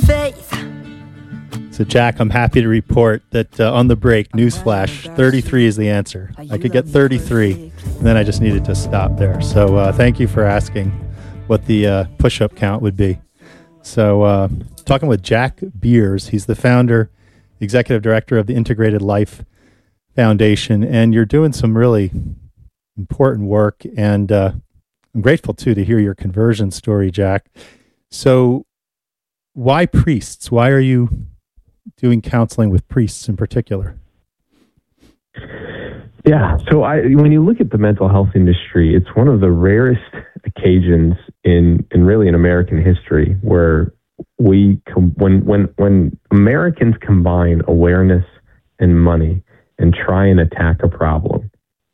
faith. So, Jack, I'm happy to report that on the break, newsflash, 33 is the answer. I could get 33, and then I just needed to stop there. So thank you for asking what the push-up count would be. So talking with Jack Beers, he's the founder, executive director of the Integrated Life Foundation, and you're doing some really important work, and I'm grateful, too, to hear your conversion story, Jack. So why priests? Why are you doing counseling with priests in particular? Yeah, so when you look at the mental health industry, it's one of the rarest occasions in really in American history where when Americans combine awareness and money and try and attack a problem,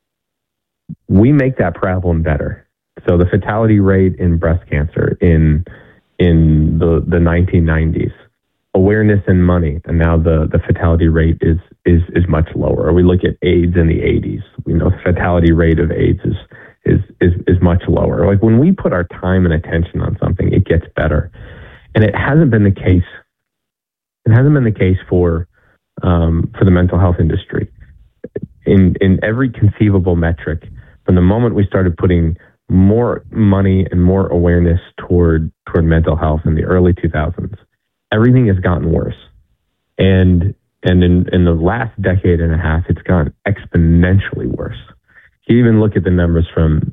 we make that problem better. So the fatality rate in breast cancer in the 1990s, awareness and money, and now the fatality rate is much lower. Or we look at AIDS in the 80s, we know the fatality rate of AIDS is much lower. Like when we put our time and attention on something, it gets better. And it hasn't been the case. It hasn't been the case for the mental health industry. In every conceivable metric, from the moment we started putting more money and more awareness toward mental health in the early 2000s, everything has gotten worse. And in the last decade and a half, it's gotten exponentially worse. You even look at the numbers from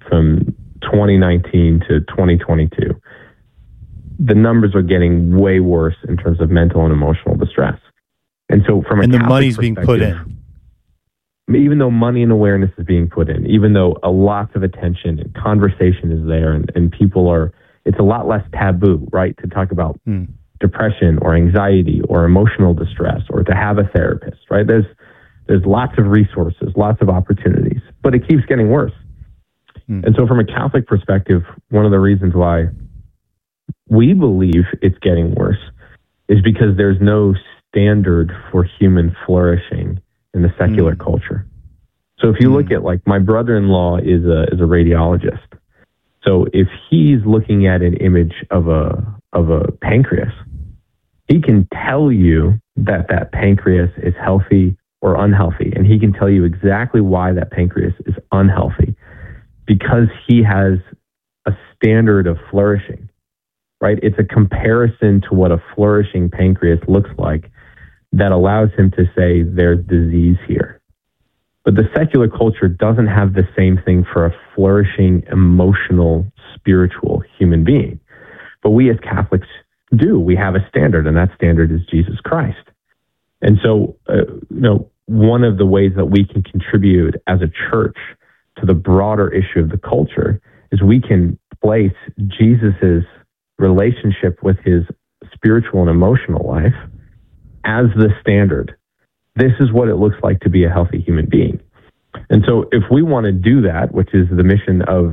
2019 to 2022. The numbers are getting way worse in terms of mental and emotional distress. And so from a the Catholic money's being put in. Even though money and awareness is being put in, even though a lot of attention and conversation is there and people are, it's a lot less taboo, right, to talk about depression or anxiety or emotional distress or to have a therapist, right? There's lots of resources, lots of opportunities, but it keeps getting worse. And so from a Catholic perspective, one of the reasons why we believe it's getting worse is because there's no standard for human flourishing in the secular culture. So if you look at, like, my brother-in-law is a radiologist. So if he's looking at an image of a pancreas, he can tell you that pancreas is healthy or unhealthy, and he can tell you exactly why that pancreas is unhealthy, because he has a standard of flourishing, right? It's a comparison to what a flourishing pancreas looks like that allows him to say there's disease here. But the secular culture doesn't have the same thing for a flourishing, emotional, spiritual human being. But we as Catholics do. We have a standard, and that standard is Jesus Christ. And so, one of the ways that we can contribute as a church to the broader issue of the culture is we can place Jesus's relationship with his spiritual and emotional life as the standard. This is what it looks like to be a healthy human being. And so if we want to do that, which is the mission of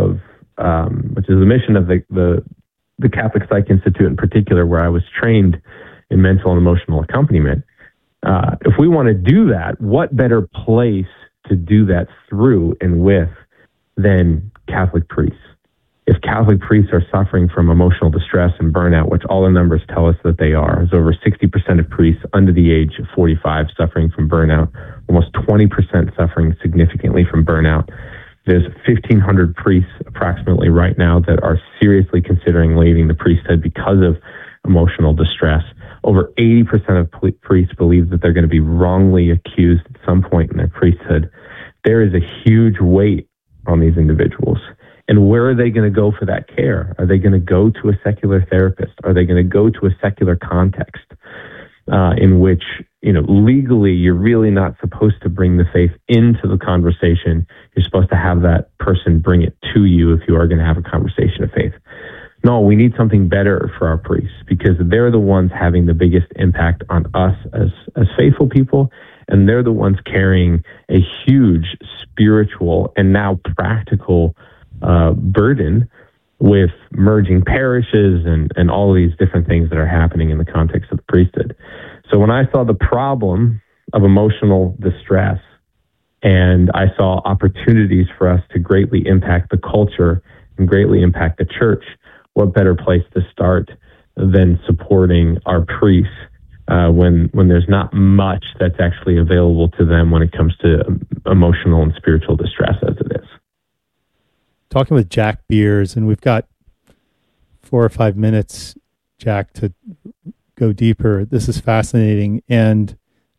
the Catholic Psych Institute in particular, where I was trained in mental and emotional accompaniment, if we want to do that, what better place to do that through and with than Catholic priests? If Catholic priests are suffering from emotional distress and burnout, which all the numbers tell us that they are, there's over 60% of priests under the age of 45 suffering from burnout, almost 20% suffering significantly from burnout. There's 1,500 priests approximately right now that are seriously considering leaving the priesthood because of emotional distress. Over 80% of priests believe that they're going to be wrongly accused at some point in their priesthood. There is a huge weight on these individuals. And where are they going to go for that care? Are they going to go to a secular therapist? Are they going to go to a secular context in which, legally you're really not supposed to bring the faith into the conversation? You're supposed to have that person bring it to you if you are going to have a conversation of faith. No, we need something better for our priests because they're the ones having the biggest impact on us as faithful people, and they're the ones carrying a huge spiritual and now practical burden with merging parishes and all of these different things that are happening in the context of the priesthood. So when I saw the problem of emotional distress and I saw opportunities for us to greatly impact the culture and greatly impact the church, what better place to start than supporting our priests when there's not much that's actually available to them when it comes to emotional and spiritual distress as it is. Talking with Jack Beers, and we've got 4 or 5 minutes, Jack, to go deeper. This is fascinating. And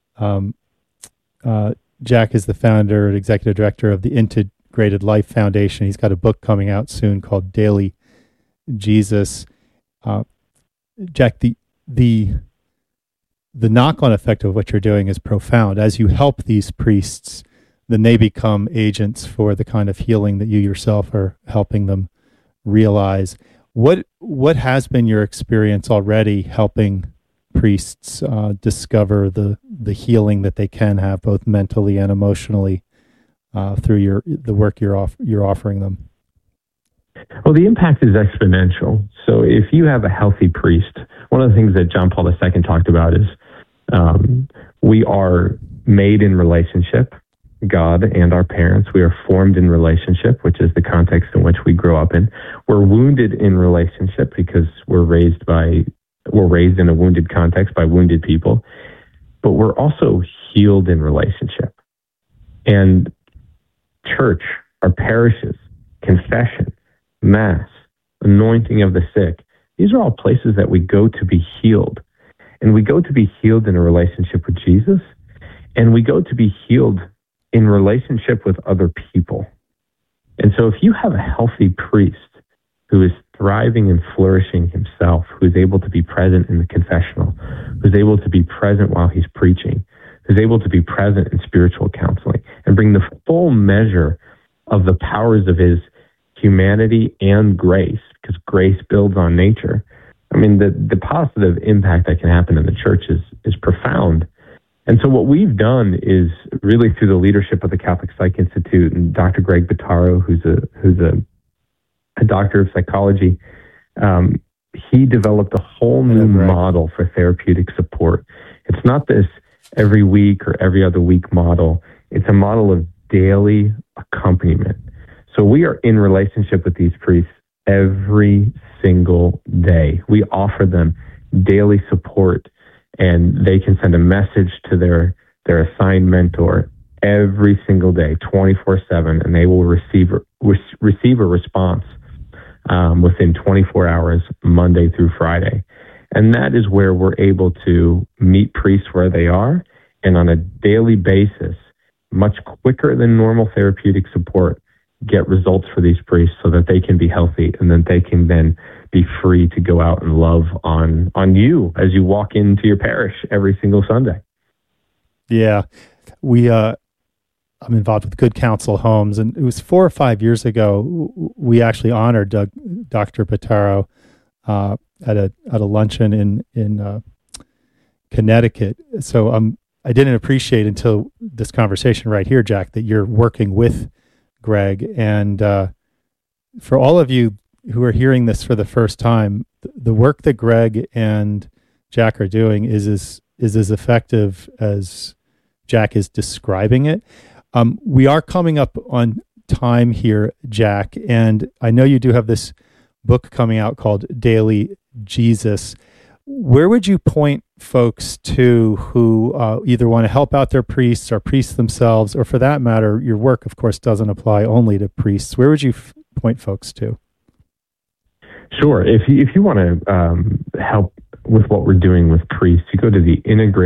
Jack is the founder and executive director of the Integrated Life Foundation. He's got a book coming out soon called Daily Jesus. Jack, the knock-on effect of what you're doing is profound. As you help these priests, then they become agents for the kind of healing that you yourself are helping them realize. What has been your experience already helping priests discover the healing that they can have both mentally and emotionally through the work you're offering them? Well, the impact is exponential. So if you have a healthy priest, one of the things that John Paul II talked about is we are made in relationship, God and our parents. We are formed in relationship, which is the context in which we grow up in. We're wounded in relationship because we're raised in a wounded context by wounded people, but we're also healed in relationship. And church, our parishes, confession, Mass, anointing of the sick, these are all places that we go to be healed. And we go to be healed in a relationship with Jesus, and we go to be healed in relationship with other people. And so if you have a healthy priest who is thriving and flourishing himself, who is able to be present in the confessional, who's able to be present while he's preaching, who's able to be present in spiritual counseling, and bring the full measure of the powers of his humanity and grace, because grace builds on nature. I mean, the positive impact that can happen in the church is profound. And so what we've done is really through the leadership of the Catholic Psych Institute and Dr. Greg Bottaro, who's a doctor of psychology, he developed a whole new model for therapeutic support. It's not this every week or every other week model. It's a model of daily accompaniment. So we are in relationship with these priests every single day. We offer them daily support, and they can send a message to their assigned mentor every single day, 24/7, and they will receive a response within 24 hours, Monday through Friday. And that is where we're able to meet priests where they are, and on a daily basis, much quicker than normal therapeutic support, get results for these priests so that they can be healthy, and then they can then be free to go out and love on you as you walk into your parish every single Sunday. Yeah. I'm involved with Good Counsel Homes, and it was 4 or 5 years ago, we actually honored Dr. Bottaro at a luncheon in Connecticut. So I didn't appreciate until this conversation right here, Jack, that you're working with Greg. And for all of you who are hearing this for the first time, the work that Greg and Jack are doing is as effective as Jack is describing it. We are coming up on time here, Jack, and I know you do have this book coming out called Daily Jesus. Where would you point folks to who either want to help out their priests or priests themselves, or for that matter, your work, of course, doesn't apply only to priests. Where would you point folks to? Sure. If you want to help with what we're doing with priests, you go to the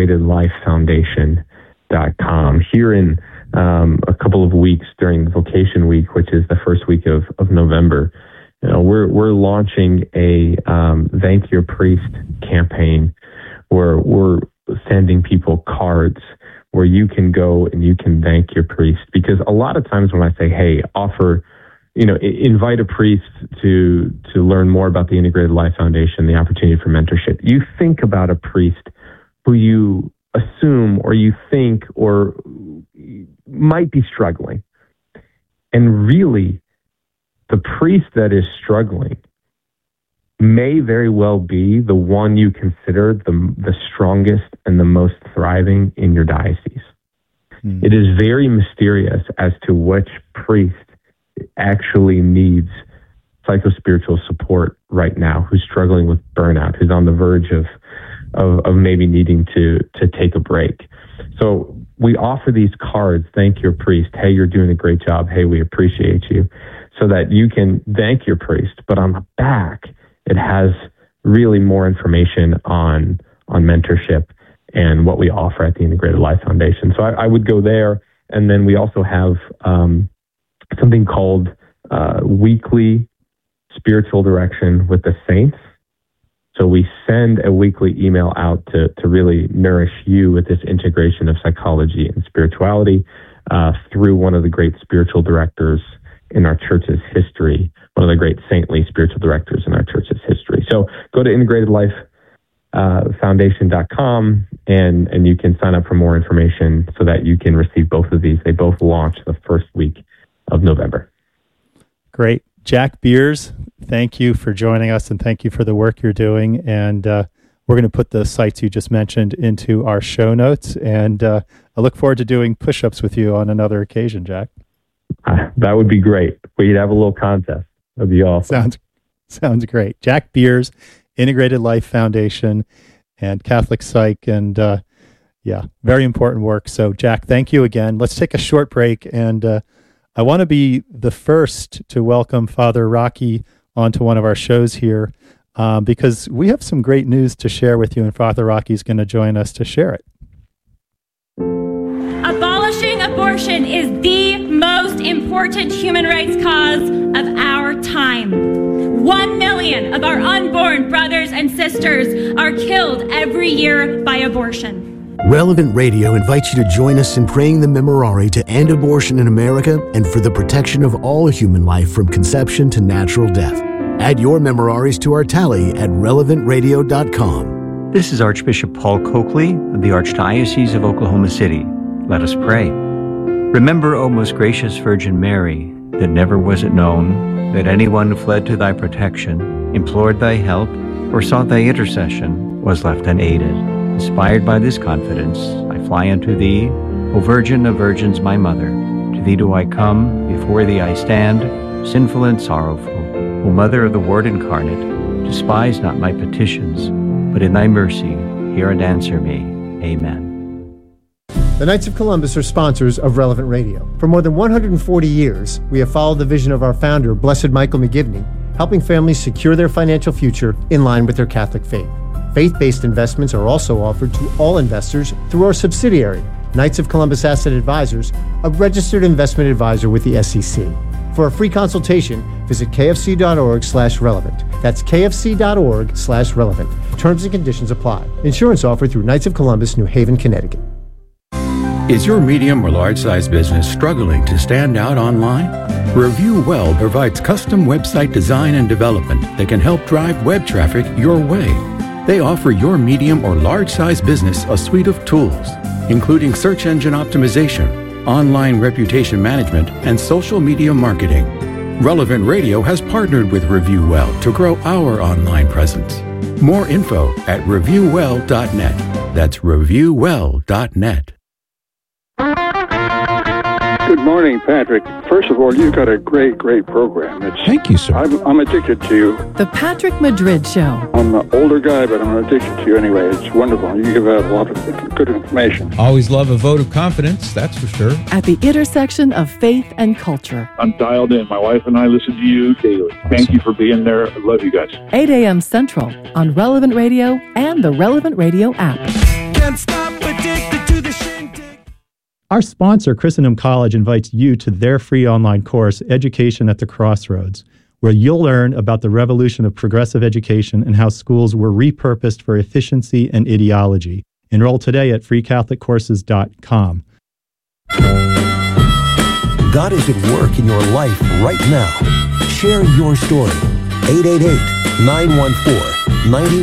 integratedlifefoundation.com. Here in a couple of weeks during Vocation Week, which is the first week of November, we're launching a Thank Your Priest campaign where we're sending people cards where you can go and you can thank your priest. Because a lot of times when I say, hey, invite a priest to learn more about the Integrated Life Foundation, the opportunity for mentorship, you think about a priest who you assume or you think or might be struggling. And really, the priest that is struggling may very well be the one you consider the strongest and the most thriving in your diocese. It is very mysterious as to which priest actually needs psychospiritual support right now, who's struggling with burnout, who's on the verge of maybe needing to take a break. So we offer these cards, thank your priest. Hey, you're doing a great job. Hey, we appreciate you. So that you can thank your priest. But on the back, it has really more information on mentorship and what we offer at the Integrated Life Foundation. So I would go there. And then we also have something called Weekly Spiritual Direction with the Saints. So we send a weekly email out to really nourish you with this integration of psychology and spirituality through one of the great spiritual directors in our church's history, one of the great saintly spiritual directors in our church's history. So go to integratedlifefoundation.com and you can sign up for more information so that you can receive both of these. They both launch the first week of November. Great. Jack Beers, thank you for joining us and thank you for the work you're doing. And we're going to put the sites you just mentioned into our show notes. And I look forward to doing push-ups with you on another occasion, Jack. That would be great. We'd have a little contest. That'd be awesome. Sounds great. Jack Beers, Integrated Life Foundation, and Catholic Psych, and very important work. So, Jack, thank you again. Let's take a short break, and I want to be the first to welcome Father Rocky onto one of our shows here because we have some great news to share with you, and Father Rocky's going to join us to share it. Abolishing abortion is the most important human rights cause of our time. 1 million of our unborn brothers and sisters are killed every year by abortion. Relevant Radio invites you to join us in praying the Memorare to end abortion in America and for the protection of all human life from conception to natural death. Add your Memoraries to our tally at relevantradio.com. This is Archbishop Paul Coakley of the Archdiocese of Oklahoma City. Let us pray. Remember, O most gracious Virgin Mary, that never was it known that anyone who fled to thy protection, implored thy help, or sought thy intercession was left unaided. Inspired by this confidence, I fly unto thee, O Virgin of Virgins, my Mother. To thee do I come, before thee I stand, sinful and sorrowful. O Mother of the Word incarnate, despise not my petitions, but in thy mercy hear and answer me. Amen. The Knights of Columbus are sponsors of Relevant Radio. For more than 140 years, we have followed the vision of our founder, Blessed Michael McGivney, helping families secure their financial future in line with their Catholic faith. Faith-based investments are also offered to all investors through our subsidiary, Knights of Columbus Asset Advisors, a registered investment advisor with the SEC. For a free consultation, visit kfc.org/relevant. That's kfc.org/relevant. Terms and conditions apply. Insurance offered through Knights of Columbus, New Haven, Connecticut. Is your medium or large-size business struggling to stand out online? Review Well provides custom website design and development that can help drive web traffic your way. They offer your medium or large-size business a suite of tools, including search engine optimization, online reputation management, and social media marketing. Relevant Radio has partnered with Review Well to grow our online presence. More info at reviewwell.net. That's reviewwell.net. Good morning, Patrick. First of all, you've got a great program. Thank you, sir. I'm addicted to you. The Patrick Madrid Show. I'm an older guy, but I'm addicted to you anyway. It's wonderful. You give out a lot of good information. Always love a vote of confidence, that's for sure. At the intersection of faith and culture. I'm dialed in. My wife and I listen to you daily. Awesome. Thank you for being there. I love you guys. 8 a.m. Central on Relevant Radio and the Relevant Radio app. Can't stop addicted to the shindig. Our sponsor, Christendom College, invites you to their free online course, Education at the Crossroads, where you'll learn about the revolution of progressive education and how schools were repurposed for efficiency and ideology. Enroll today at freecatholiccourses.com. God is at work in your life right now. Share your story. 888-914-91